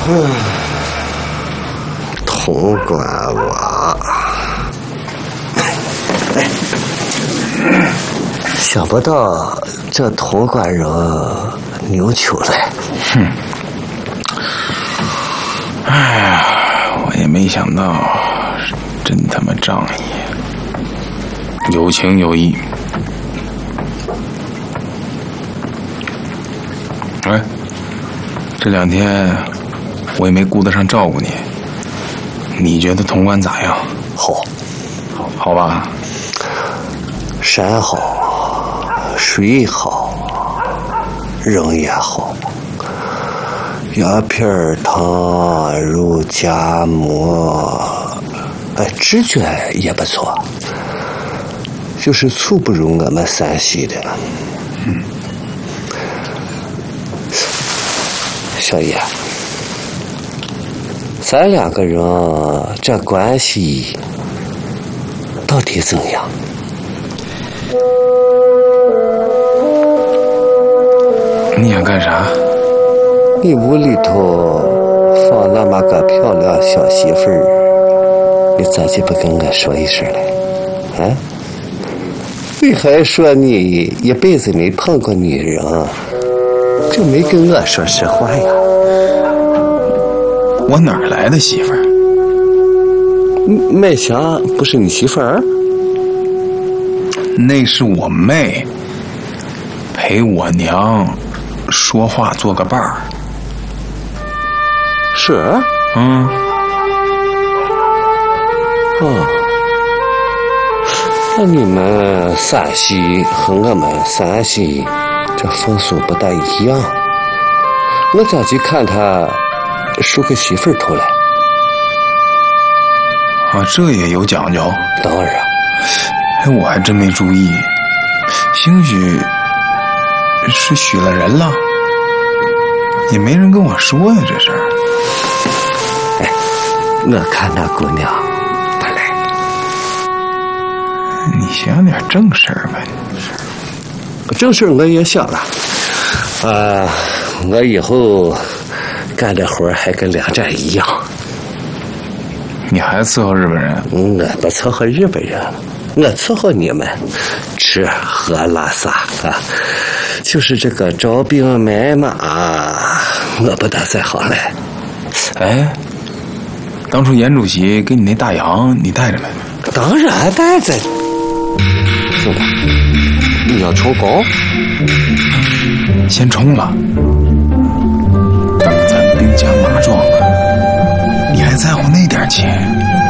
潼关娃，想不到这潼关人扭曲了。 哎呀，我也没想到，真他妈仗义，有情有义。哎，这2天我也没顾得上照顾你，你觉得潼关咋样？好吧。 山好，水好，人也好，鸦片糖、肉夹馍，直觉也不错，就是处不如我们山西的。小爷，咱2个人这关系到底怎样？ 你想干啥？ 你屋里头放那么个漂亮小媳妇儿，你咋就不跟我说一声嘞？你还说你一辈子没碰过女人，就没跟我说实话呀？ 我哪儿来的媳妇儿？ 麦霞不是你媳妇儿？ 那是我妹，陪我娘说话做个伴儿。 是？那你们陕西和我们山西这风俗不大一样，我咋就看他梳个媳妇儿头来？ 这也有讲究？ 当然。 我还真没注意，兴许是许了人了，也没人跟我说呀这事儿。 我看那姑娘不赖。 你想点正事儿吧。 正事我也想了，我以后干的活还跟梁战一样。 你还伺候日本人？ 我不伺候日本人，我伺候你们吃喝拉撒就是这个招兵买马，我不大在行嘞。 当初严主席给你那大洋，你带着没？ 当然带着。怎么？你要抽高？ 先冲了，等咱兵强马壮了，你还在乎那点钱？